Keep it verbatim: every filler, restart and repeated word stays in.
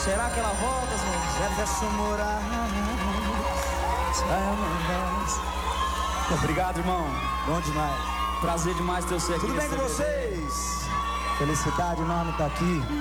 Será que ela volta, senhor? Jefferson Moraes. Obrigado, irmão. Bom demais. Prazer demais ter você aqui. Tudo bem com vocês? Felicidade enorme estar aqui.